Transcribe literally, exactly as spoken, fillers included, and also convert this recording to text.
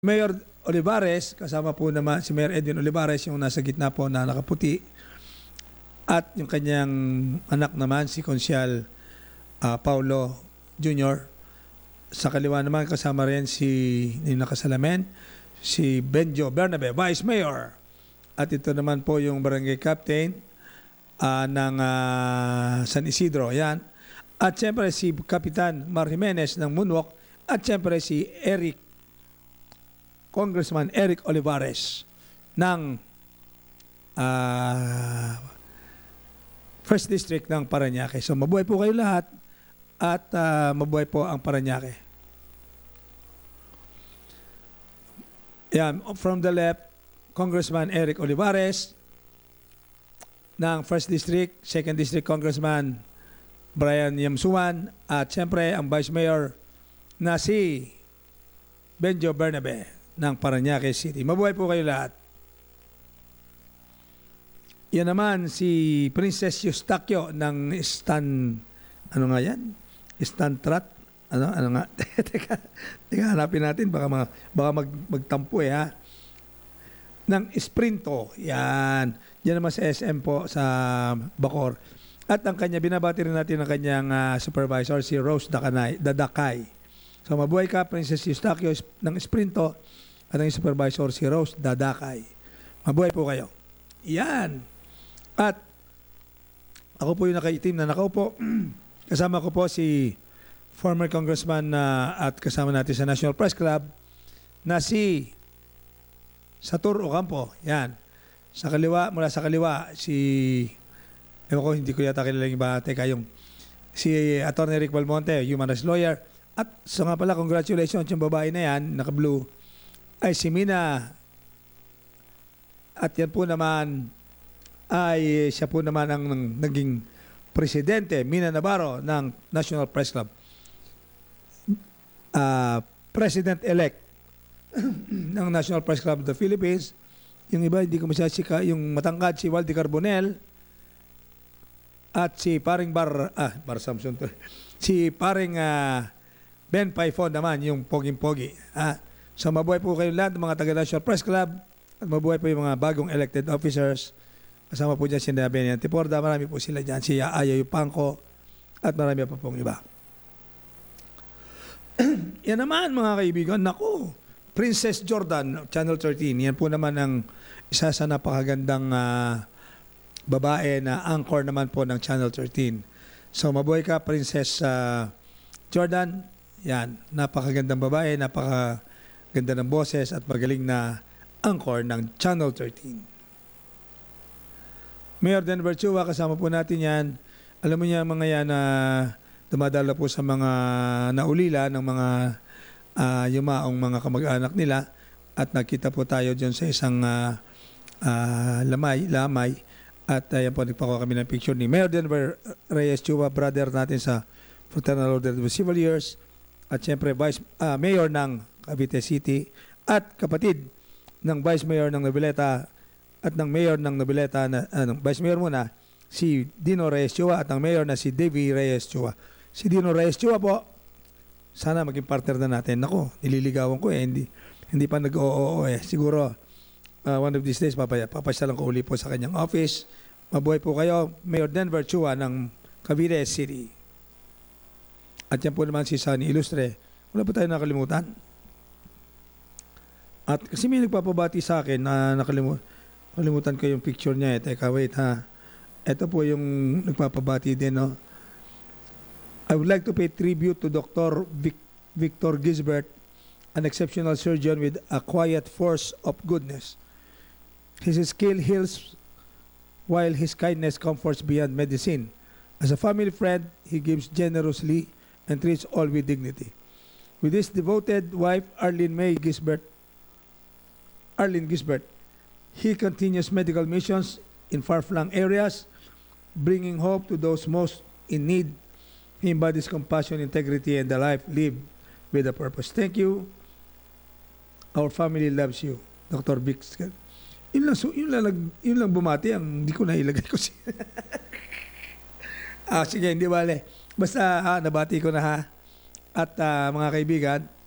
Mayor Olivares, kasama po naman si Mayor Edwin Olivares, yung nasa gitna po na nakaputi. At yung kanyang anak naman, si Consial uh, Paulo Junior Sa kaliwa naman, kasama rin si yung nakasalamin, si Benjo Bernabe, Vice Mayor. At ito naman po yung Barangay Captain uh, ng uh, San Isidro. Yan. At siyempre si Kapitan Mar Jimenez ng Moonwalk. At siyempre si Eric Congressman Eric Olivares ng uh, First District ng Parañaque. So mabuhay po kayo lahat at uh, mabuhay po ang Parañaque. Yan, from the left, Congressman Eric Olivares ng First District, Second District Congressman Brian Yamsuan, at siyempre ang Vice Mayor na si Benjo Bernabe ng Parañaque City. Mabuhay po kayo lahat. Yan naman si Princess Eustaquio ng Stan, ano nga yan? Stan Trat? Ano, ano nga? teka, teka, hanapin natin. Baka, mga, baka mag, magtampo eh ha. Ng Sprinto. Yan. Yan naman sa S M po sa Bacoor. At ang kanya, binabati rin natin ang kanyang uh, supervisor, si Rose Dakanay, Dadakay. So mabuhay ka, Princess Eustaquio ng Sprinto, at ang supervisor si Rose Dadakay. Mabuhay po kayo. Yan. At ako po yung nakaitim na nakaupo. Kasama ko po si former congressman na uh, at kasama natin sa National Press Club na si Satur Ocampo. Yan. Sa kaliwa, mula sa kaliwa, si ewan ko, hindi ko yata kilala yung iba. Teka, yung si Attorney Rick Balmonte, human rights lawyer. At so nga pala, congratulations yung babae na yan, naka-blue, ay si Mina. At yan po naman ay siya po naman ang naging presidente, Mina Navarro ng National Press Club. Uh, President-elect ng National Press Club of the Philippines. Yung iba, hindi ko masyasika, yung matangkad si Waldy Carbonell at si paring Bar, ah, Bar Samson to. Si paring uh, Ben Paifon naman, yung poging-pogi. Ah, so mabuhay po kayo lahat ng mga taga-National Press Club at mabuhay po yung mga bagong elected officers. Kasama po dyan si Benny Antiporda, marami po sila dyan, si Aya Yupanco at marami pa pong iba. Yan naman mga kaibigan, naku, Princess Jordan, Channel thirteen, yan po naman ang isa sa napakagandang uh, babae na anchor naman po ng Channel thirteen. So mabuhay ka, Princess uh, Jordan. Yan, napakagandang babae, napakaganda ng boses at magaling na anchor ng Channel thirteen. Mayor Denver Chua, kasama po natin yan. Alam mo niya mga yan na dumadala po sa mga naulila ng mga uh, yumaong mga kamag-anak nila at nakita po tayo dyan sa isang uh, uh, lamay, lamay at uh, yan po nagpakuha kami ng picture ni Mayor Denver Reyes Chua, brother natin sa Fraternal Order of Civil Years at siyempre Vice uh, Mayor ng Cavite City at kapatid ng Vice Mayor ng Noveleta at ng Mayor ng Noveleta na uh, Vice Mayor muna si Dino Reyes Chua at ang Mayor na si Davy Reyes Chua. Si Dino Reyes Chua po, sana maging partner na natin. Nako, nililigawan ko eh, hindi hindi pa nag-oo eh. Siguro uh, one of these days papaya papasyalan ko uli po sa kanyang office. Mabuhay po kayo, Mayor Denver Chua ng Cavite City. At yan po naman si Sunny Ilustre. Wala po tayo nakalimutan. At kasi may nagpapabati sa akin na nakalimutan, nakalimutan ko yung picture niya. Eh. Teka, wait ha. Ito po yung nagpapabati din. No? I would like to pay tribute to Doctor Vic Victor Gisbert, an exceptional surgeon with a quiet force of goodness. His skill heals while his kindness comforts beyond medicine. As a family friend, he gives generously and treats all with dignity. With his devoted wife, Arlene May Gisbert, Arlene Gisbert, he continues medical missions in far-flung areas, bringing hope to those most in need. He embodies compassion, integrity, and the life lived with a purpose. Thank you. Our family loves you, Doctor Vic. Yun lang, so, yun lang, yun lang bumati, ang hindi ko na ilagay ko siya. ah, sige, hindi bale. Basta ha, nabati ko na ha. At uh, mga kaibigan,